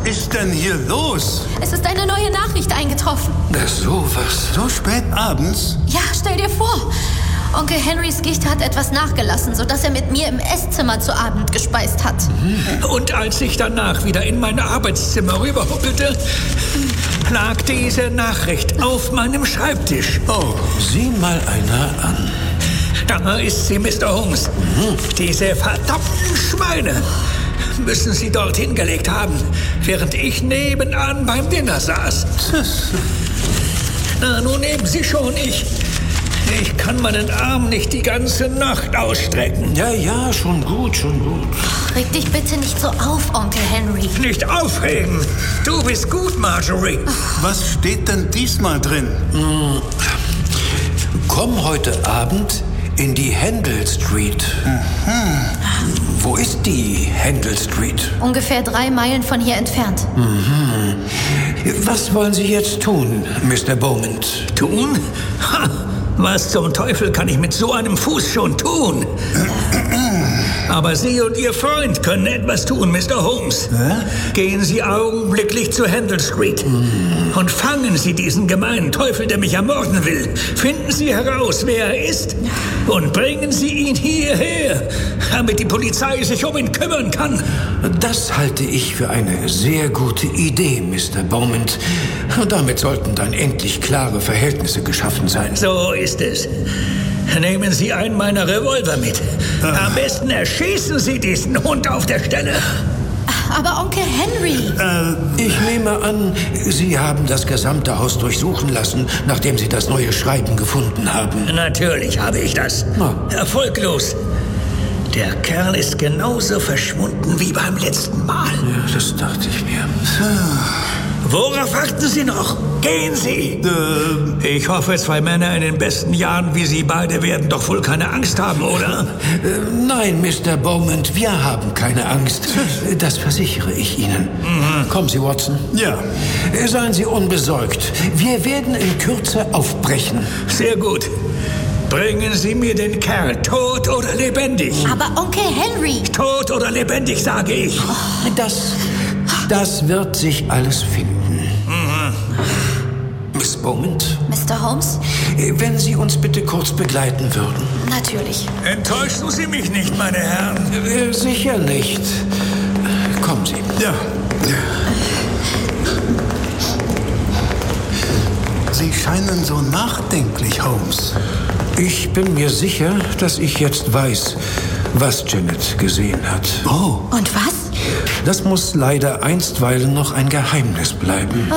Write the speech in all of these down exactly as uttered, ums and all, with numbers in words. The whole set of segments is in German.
ist denn hier los? Es ist eine neue Nachricht eingetroffen. Na sowas. So spät abends? Ja, stell dir vor. Onkel Henrys Gicht hat etwas nachgelassen, sodass er mit mir im Esszimmer zu Abend gespeist hat. Und als ich danach wieder in mein Arbeitszimmer rüberhuppelte, lag diese Nachricht auf meinem Schreibtisch. Oh, sieh mal einer an. Da ist sie, Mister Holmes. Mhm. Diese verdammten Schweine müssen sie dort hingelegt haben, während ich nebenan beim Dinner saß. Na, nun nehmen Sie schon, ich... Ich kann meinen Arm nicht die ganze Nacht ausstrecken. Ja, ja, schon gut, schon gut. Reg dich bitte nicht so auf, Onkel Henry. Nicht aufregen. Du bist gut, Marjorie. Was steht denn diesmal drin? Hm. Komm heute Abend in die Handel Street. Mhm. Wo ist die Handel Street? Ungefähr drei Meilen von hier entfernt. Mhm. Was wollen Sie jetzt tun, Mister Beaumont? Tun? Ha! Was zum Teufel kann ich mit so einem Fuß schon tun? Aber Sie und Ihr Freund können etwas tun, Mister Holmes. Hä? Gehen Sie augenblicklich zur Handel Street mm. und fangen Sie diesen gemeinen Teufel, der mich ermorden will. Finden Sie heraus, wer er ist und bringen Sie ihn hierher, damit die Polizei sich um ihn kümmern kann. Das halte ich für eine sehr gute Idee, Mister Beaumont. Damit sollten dann endlich klare Verhältnisse geschaffen sein. So ist es. Nehmen Sie einen meiner Revolver mit. Am besten erschießen Sie diesen Hund auf der Stelle. Aber Onkel Henry... Äh, ich nehme an, Sie haben das gesamte Haus durchsuchen lassen, nachdem Sie das neue Schreiben gefunden haben. Natürlich habe ich das. Oh. Erfolglos. Der Kerl ist genauso verschwunden wie beim letzten Mal. Ja, das dachte ich mir. Worauf warten Sie noch? Gehen Sie! Äh, ich hoffe, zwei Männer in den besten Jahren wie Sie beide werden doch wohl keine Angst haben, oder? Äh, nein, Mister Beaumont, wir haben keine Angst. Das versichere ich Ihnen. Mhm. Kommen Sie, Watson. Ja. Seien Sie unbesorgt. Wir werden in Kürze aufbrechen. Sehr gut. Bringen Sie mir den Kerl, tot oder lebendig. Aber Onkel Henry... Tot oder lebendig, sage ich. Das, das wird sich alles finden. Mhm. Miss Beaumont? Mister Holmes? Wenn Sie uns bitte kurz begleiten würden. Natürlich. Enttäuschen Sie mich nicht, meine Herren. Äh, sicher nicht. Kommen Sie. Ja. Sie scheinen so nachdenklich, Holmes. Ich bin mir sicher, dass ich jetzt weiß, was Janet gesehen hat. Oh. Und was? Das muss leider einstweilen noch ein Geheimnis bleiben.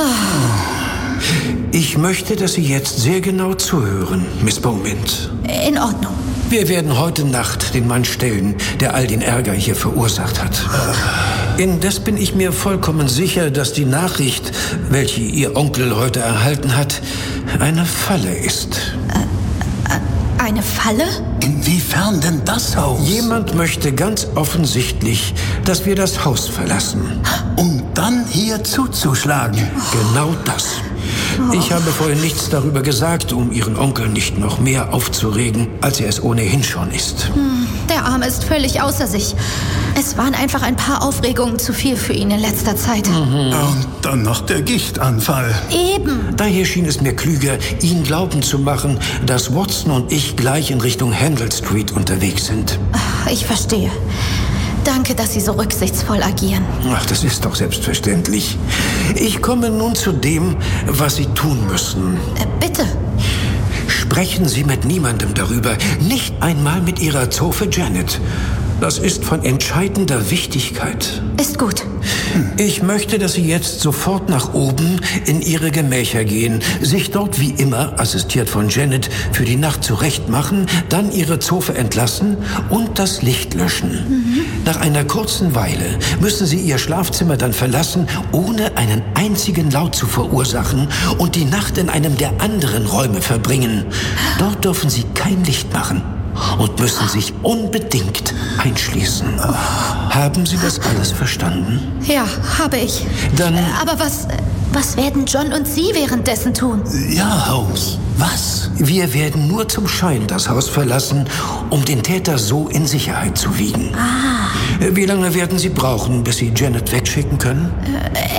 Oh. Ich möchte, dass Sie jetzt sehr genau zuhören, Miss Beaumont. In Ordnung. Wir werden heute Nacht den Mann stellen, der all den Ärger hier verursacht hat. Indes bin ich mir vollkommen sicher, dass die Nachricht, welche Ihr Onkel heute erhalten hat, eine Falle ist. Äh, äh, eine Falle? Inwiefern denn das Haus? Jemand möchte ganz offensichtlich, dass wir das Haus verlassen. Um dann hier zuzuschlagen. Genau das. Ich habe vorhin nichts darüber gesagt, um Ihren Onkel nicht noch mehr aufzuregen, als er es ohnehin schon ist. Hm, der Arme ist völlig außer sich. Es waren einfach ein paar Aufregungen zu viel für ihn in letzter Zeit. Mhm. Und dann noch der Gichtanfall. Eben. Daher schien es mir klüger, ihn glauben zu machen, dass Watson und ich gleich in Richtung Handel Street unterwegs sind. Ich verstehe. Danke, dass Sie so rücksichtsvoll agieren. Ach, das ist doch selbstverständlich. Ich komme nun zu dem, was Sie tun müssen. Äh, bitte. Sprechen Sie mit niemandem darüber, nicht einmal mit Ihrer Zofe Janet. Das ist von entscheidender Wichtigkeit. Ist gut. Ich möchte, dass Sie jetzt sofort nach oben in Ihre Gemächer gehen, sich dort wie immer, assistiert von Janet, für die Nacht zurechtmachen, dann Ihre Zofe entlassen und das Licht löschen. Mhm. Nach einer kurzen Weile müssen Sie Ihr Schlafzimmer dann verlassen, ohne einen einzigen Laut zu verursachen und die Nacht in einem der anderen Räume verbringen. Dort dürfen Sie kein Licht machen und müssen sich unbedingt einschließen. Haben Sie das alles verstanden? Ja, habe ich. Dann... Aber was, was werden John und Sie währenddessen tun? Ja, Holmes. Was? Wir werden nur zum Schein das Haus verlassen, um den Täter so in Sicherheit zu wiegen. Ah. Wie lange werden Sie brauchen, bis Sie Janet wegschicken können? Äh,